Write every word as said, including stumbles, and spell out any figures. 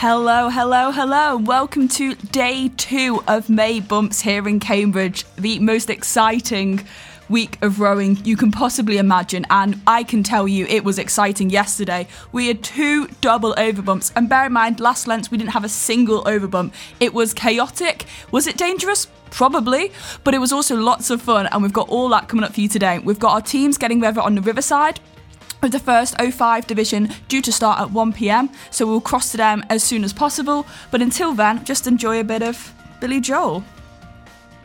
Hello, hello, hello. Welcome to day two of May Bumps here in Cambridge, the most exciting week of rowing you can possibly imagine, and I can tell you it was exciting yesterday. We had two double overbumps, and bear in mind, last Lent we didn't have a single overbump. It was chaotic. Was it dangerous? Probably, but it was also lots of fun, and we've got all that coming up for you today. We've got our teams getting ready on the Riverside, with the first oh five division due to start at one p.m, so we'll cross to them as soon as possible. But until then, just enjoy a bit of Billy Joel.